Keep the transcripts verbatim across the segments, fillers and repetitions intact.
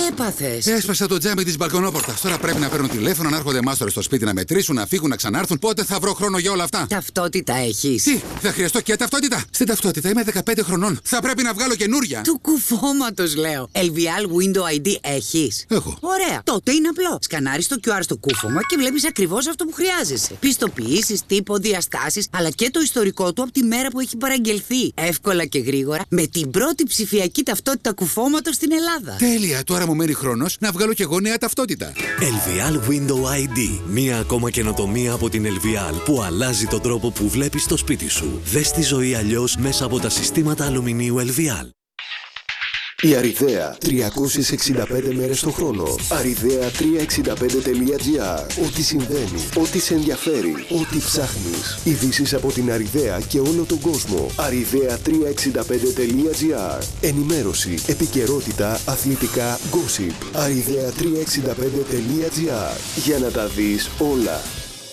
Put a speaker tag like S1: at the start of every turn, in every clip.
S1: έπαθες?
S2: Έσπασα το τζάμι της μπαλκονόπορτας. Τώρα πρέπει να παίρνουν τηλέφωνο, να έρχονται μάστορες στο σπίτι να μετρήσουν, να φύγουν, να ξανάρθουν. Πότε θα βρω χρόνο για όλα αυτά?
S1: Ταυτότητα έχεις?
S2: Τι, θα χρειαστώ και ταυτότητα? Στην ταυτότητα είμαι δεκαπέντε χρονών. Θα πρέπει να βγάλω καινούρια.
S1: Του κουφώματος λέω. ελ βι ελ Window άι ντι έχεις?
S2: Έχω.
S1: Ωραία. Τότε είναι απλό. Σκανάρεις το κιου αρ στο κούφωμα και βλέπεις ακριβώς αυτό που χρειάζεσαι. Πιστοποιήσεις, τύπο, διαστάσεις, αλλά και το ιστορικό του από τη μέρα που έχει παραγγελθεί. Εύκολα και γρήγορα, με την πρώτη ψηφιακή ταυτότητα κουφώματος στην Ελλάδα.
S2: Τέλεια. Τώρα μου μένει χρόνος να βγάλω κι εγώ νέα ταυτότητα.
S3: ελ βι ελ Window άι ντι. Μία ακόμα καινοτομία από την ελ βι ελ που αλλάζει τον τρόπο που βλέπεις το σπίτι σου. Δες τη ζωή αλλιώς μέσα από τα συστήματα αλουμινίου ελ βι ελ.
S4: Η Αριδαία, τριακόσιες εξήντα πέντε μέρες το χρόνο. αριδαία τριακόσια εξήντα πέντε τελεία τζι άρ. Ό,τι συμβαίνει, ό,τι σε ενδιαφέρει, ό,τι ψάχνεις. Ειδήσεις από την Αριδαία και όλο τον κόσμο. αριδαία τριακόσια εξήντα πέντε τελεία τζι άρ. Ενημέρωση, επικαιρότητα, αθλητικά, gossip. αριδαία τριακόσια εξήντα πέντε τελεία τζι άρ. Για να τα δεις όλα.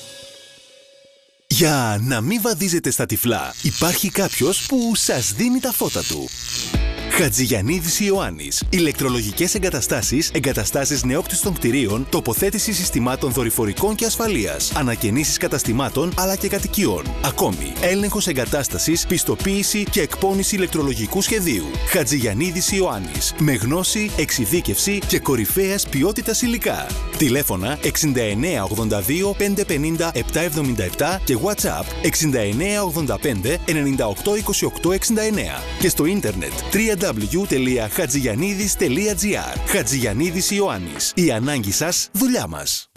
S3: Για να μην βαδίζετε στα τυφλά, υπάρχει κάποιος που σας δίνει τα φώτα του. Χατζηγιαννίδης Ιωάννης. Ηλεκτρολογικές εγκαταστάσεις, εγκαταστάσεις νεόκτιστων κτηρίων, τοποθέτηση συστημάτων δορυφορικών και ασφαλείας, ανακαινήσεις καταστημάτων αλλά και κατοικιών. Ακόμη, έλεγχος εγκατάστασης, πιστοποίηση και εκπώνηση ηλεκτρολογικού σχεδίου. Χατζηγιαννίδης Ιωάννης. Με γνώση, εξειδίκευση και κορυφαίας ποιότητας υλικά. Τηλέφωνα εξήντα εννέα ογδόντα δύο πεντακόσια πενήντα επτακόσια εβδομήντα επτά και WhatsApp εξήντα εννέα ογδόντα πέντε ενενήντα οκτώ είκοσι οκτώ εξήντα εννέα και στο ίντερνετ double-u double-u double-u τελεία χατζηγιαννίδης τελεία τζι άρ. Χατζηγιαννίδης Ιωάννης. Η ανάγκη σας, δουλειά μας.